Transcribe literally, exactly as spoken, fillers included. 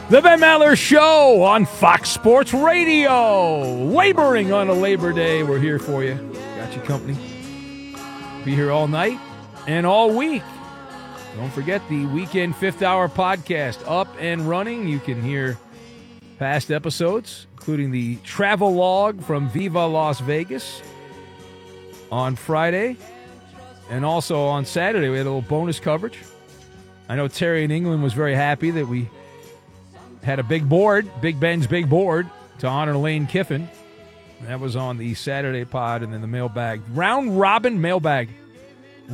The Ben Maller Show on Fox Sports Radio. Laboring on a Labor Day. We're here for you. Got you company. Be here all night and all week. Don't forget the Weekend Fifth Hour podcast up and running. You can hear past episodes, including the travel log from Viva Las Vegas on Friday. And also on Saturday, we had a little bonus coverage. I know Terry in England was very happy that we had a big board, Big Ben's big board, to honor Lane Kiffin. That was on the Saturday pod, and then the mailbag. Round robin mailbag.